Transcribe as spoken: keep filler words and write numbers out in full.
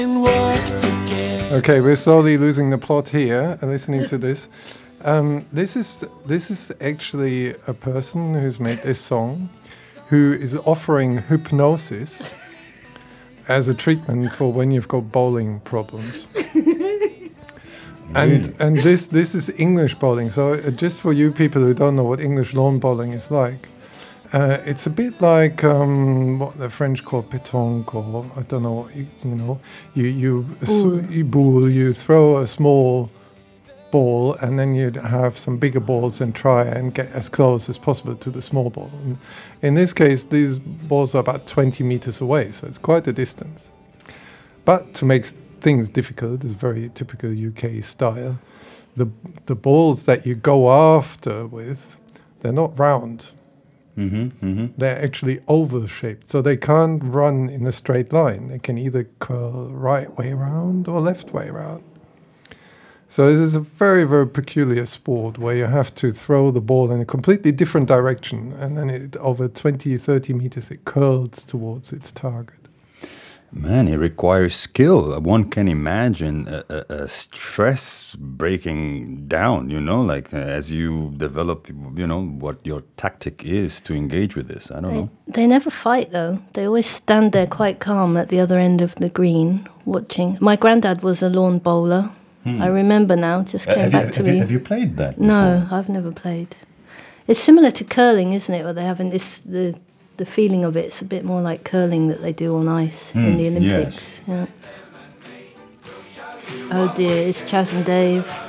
Okay, we're slowly losing the plot here, listening to this. Um, this is this is actually a person who's made this song, who is offering hypnosis as a treatment for when you've got bowling problems. And Really? and this this is English bowling. So uh, just for you people who don't know what English lawn bowling is like, uh, it's a bit like um, what the French call pétanque, or I don't know. You, you know, you you Boule. you boule. You throw a small ball, and then you'd have some bigger balls and try and get as close as possible to the small ball. And in this case, these balls are about twenty meters away, so it's quite a distance. But to make things difficult, is very typical U K style. The the balls that you go after with, they're not round. Mm-hmm, mm-hmm. They're actually oval shaped, so they can't run in a straight line. They can either curl right way around or left way around. So this is a very, very peculiar sport where you have to throw the ball in a completely different direction, and then it, over twenty, thirty meters, it curls towards its target. Man, it requires skill. One can imagine a, a, a stress breaking down, you know, like uh, as you develop, you know, what your tactic is to engage with this. I don't They, know. they never fight, though. They always stand there quite calm at the other end of the green, watching. My granddad was a lawn bowler. I remember now, just Uh, came have, back you, to have, me. you, have you played that No, before? I've never played. It's similar to curling, isn't it? Where they have in this the the feeling of it. It's a bit more like curling that they do on ice in Mm, the Olympics. yes. Yeah. Oh dear, it's Chaz and Dave.